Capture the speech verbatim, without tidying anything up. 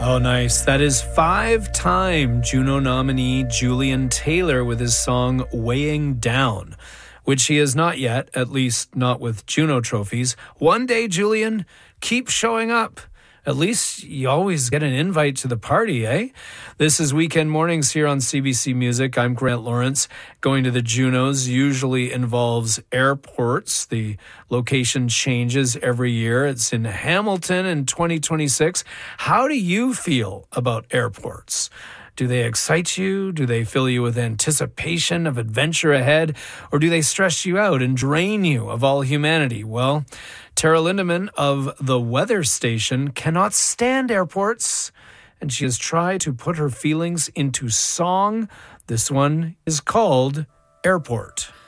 Oh, nice. That is five-time Juno nominee Julian Taylor with his song Weighing Down, which he has not yet, at least not with Juno trophies. One day, Julian, keep showing up. At least you always get an invite to the party, eh? This is Weekend Mornings here on C B C Music. I'm Grant Lawrence. Going to the Junos usually involves airports. The location changes every year. It's in Hamilton in twenty twenty-six. How do you feel about airports? Do they excite you? Do they fill you with anticipation of adventure ahead? Or do they stress you out and drain you of all humanity? Well, Tara Lindemann of The Weather Station cannot stand airports, and she has tried to put her feelings into song. This one is called Airport.